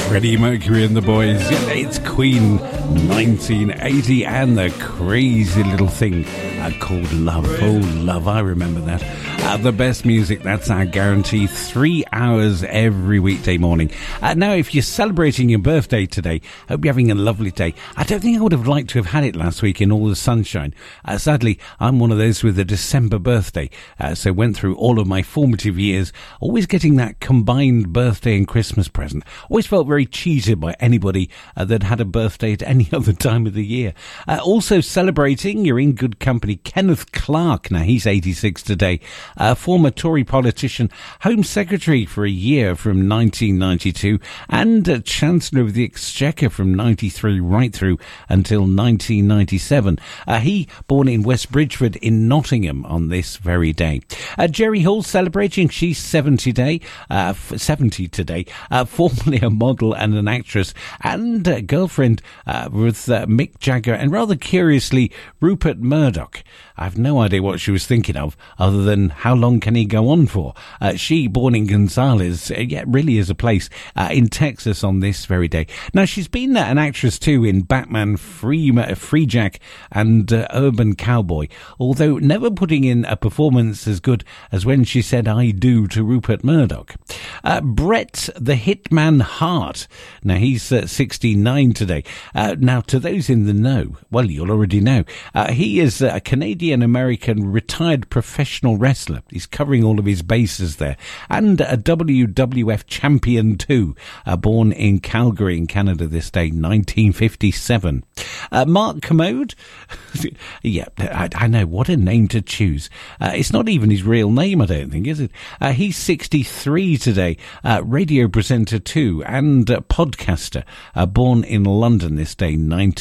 Freddie Mercury and the Boys. It's Queen, 1980, and the crazy little thing called Love. Oh, Love, I remember that. The best music, that's our guarantee. 3 hours every weekday morning. Now, if you're celebrating your birthday today, hope you're having a lovely day. I don't think I would have liked to have had it last week in all the sunshine. Sadly, I'm one of those with a December birthday, so went through all of my formative years, always getting that combined birthday and Christmas present. Always felt very cheated by anybody that had a birthday at any other time of the year. Also celebrating, you're in good company, Kenneth Clarke. Now, he's 86 today. Former Tory politician, Home Secretary for a year from 1992, and Chancellor of the Exchequer from 93 right through until 1997. He born in West Bridgford in Nottingham on this very day. Jerry Hall celebrating, she's 70 today, formerly a model and an actress, and girlfriend with Mick Jagger, and rather curiously, Rupert Murdoch. I've no idea what she was thinking of, other than how long can he go on for? She, born in Gonzales, really is a place in Texas on this very day. Now, she's been an actress too in Batman, Free Jack, and Urban Cowboy, although never putting in a performance as good as when she said I do to Rupert Murdoch. Bret the Hitman Hart. Now, he's 69 today. Now, to those in the know, well, you'll already know, he is a Canadian-American retired professional wrestler. He's covering all of his bases there. And a WWF champion too, born in Calgary in Canada this day, 1957. Mark Commode. Yeah, I know, what a name to choose. It's not even his real name, I don't think, is it? He's 63 today, radio presenter too, and podcaster, born in London this day,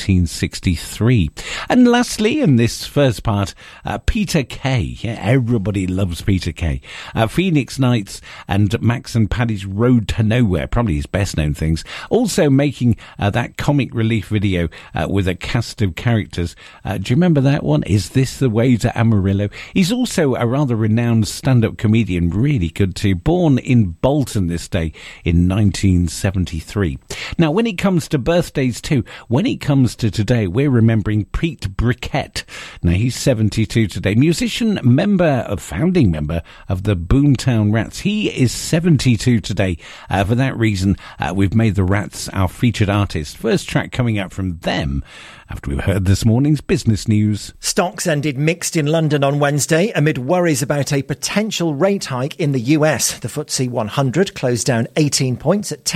1963. And lastly, in this first part, Peter Kay. Yeah, everybody loves Peter Kay. Phoenix Nights and Max and Paddy's Road to Nowhere, probably his best known things. Also making that comic relief video with a cast of characters. Do you remember that one? Is This the Way to Amarillo? He's also a rather renowned stand-up comedian, really good too. Born in Bolton this day in 1973. Now, when it comes to birthdays too, when it comes to today, we're remembering Pete Briquet. Now, he's 72 today. Musician, founding member of the Boomtown Rats. He is 72 today. For that reason, we've made the Rats our featured artist. First track coming out from them after we've heard this morning's business news. Stocks ended mixed in London on Wednesday amid worries about a potential rate hike in the US. The FTSE 100 closed down 18 points at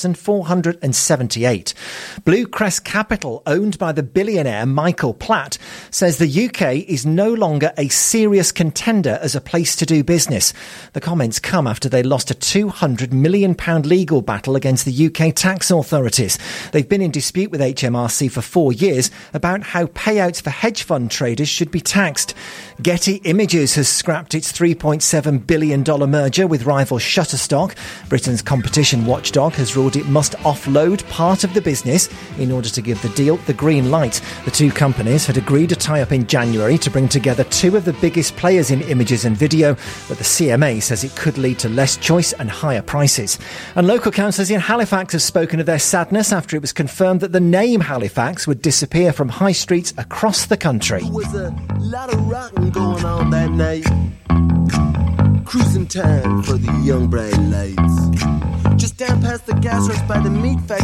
10,478. Blue Crest Capital, owned by the billionaire Michael Platt, says the UK is no longer a serious contender as a place to do business. The comments come after they lost a £200 million legal battle against the UK tax authorities. They've been in dispute with HMRC for 4 years about how payouts for hedge fund traders should be taxed. Getty Images has scrapped its $3.7 billion merger with rival Shutterstock. Britain's competition watchdog has ruled it must offload part of the business in order to give the deal the green light. The two companies had agreed to tie up in January to bring together two of the biggest players in images and video, but the CMA says it could lead to less choice and higher prices. And local councillors in Halifax have spoken of their sadness after it was confirmed that the name Halifax would disappear from high streets across the country. There was a lot of rocking going on that night. Cruising time for the young bright lights. Just down past the gas works by the meat factory.